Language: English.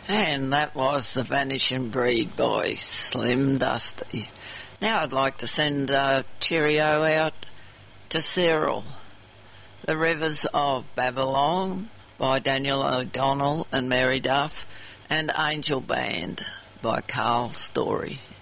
And that was The Vanishing Breed by Slim Dusty. Now I'd like to send a cheerio out to Cyril. The Rivers of Babylon by Daniel O'Donnell and Mary Duff, and Angel Band by Carl Story.